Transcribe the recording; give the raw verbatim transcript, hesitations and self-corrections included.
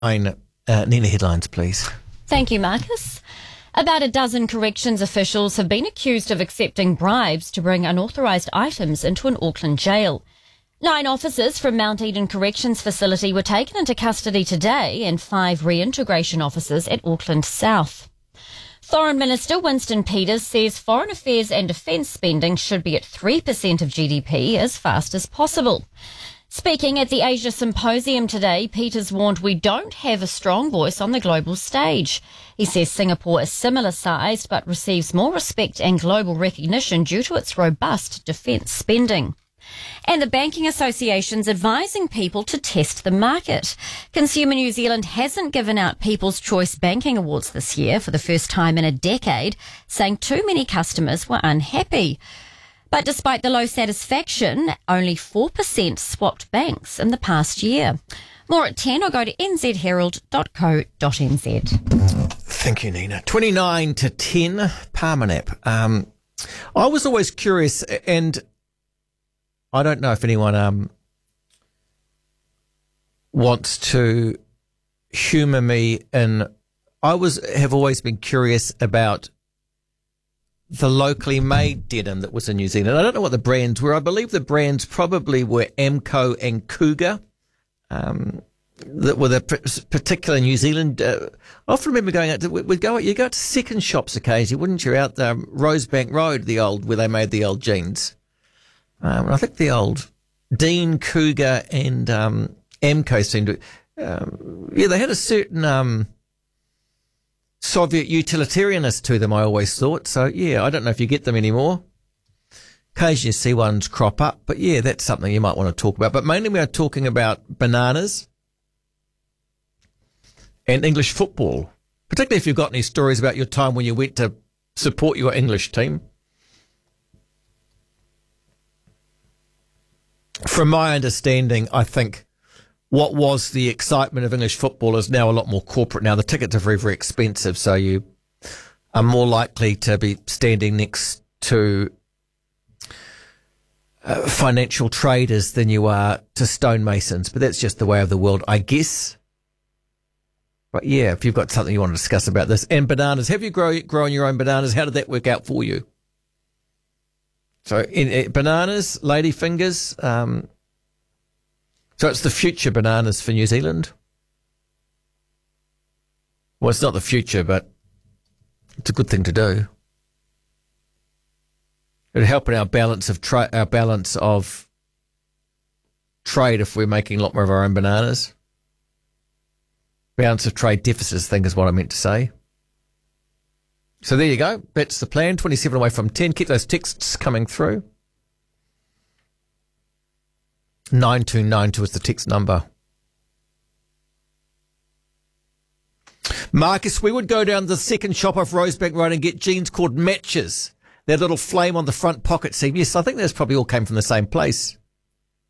Uh, Nina, headlines, please. Thank you, Marcus. About a dozen corrections officials have been accused of accepting bribes to bring unauthorised items into an Auckland jail. Nine officers from Mount Eden Corrections Facility were taken into custody today and five reintegration officers at Auckland South. Foreign Minister Winston Peters says foreign affairs and defence spending should be at three percent of G D P as fast as possible. Speaking at the Asia Symposium today, Peters warned we don't have a strong voice on the global stage. He says Singapore is similar sized but receives more respect and global recognition due to its robust defence spending. And the Banking Association's advising people to test the market. Consumer New Zealand hasn't given out People's Choice Banking Awards this year for the first time in a decade, saying too many customers were unhappy. But despite the low satisfaction, only four percent swapped banks in the past year. More at ten or go to n z herald dot co dot n z. Thank you, Nina. twenty-nine to ten, Parmanap. Um, I was always curious, and I don't know if anyone um, wants to humour me in. I was have always been curious about the locally made denim that was in New Zealand. I don't know what the brands were. I believe the brands probably were Amco and Cougar, um, that were the particular New Zealand. Uh, I often remember going out to, we'd go, you go out to second shops occasionally, wouldn't you? Out the Rosebank Road, the old, where they made the old jeans. Um, I think the old Dean, Cougar and, um, Amco seemed to, um, yeah, they had a certain, um, Soviet utilitarianist to them, I always thought. So, yeah, I don't know if you get them anymore. Occasionally you see ones crop up. But, yeah, that's something you might want to talk about. But mainly we are talking about bananas and English football, particularly if you've got any stories about your time when you went to support your English team. From my understanding, I think what was the excitement of English football is now a lot more corporate now. The tickets are very, very expensive, so you are more likely to be standing next to uh, financial traders than you are to stonemasons. But that's just the way of the world, I guess. But yeah, if you've got something you want to discuss about this. And bananas, have you grow, grown your own bananas? How did that work out for you? So in, in, bananas, ladyfingers, um, so it's the future bananas for New Zealand. Well, it's not the future, but it's a good thing to do. It'd help in our balance of tra- our balance of trade if we're making a lot more of our own bananas. Balance of trade deficits, I think, is what I meant to say. So there you go. That's the plan. twenty-seven away from ten. Keep those texts coming through. nine two nine two is the text number. Marcus, we would go down to the second shop off Rosebank Road and get jeans called Matches. That little flame on the front pocket seam. Yes, I think those probably all came from the same place.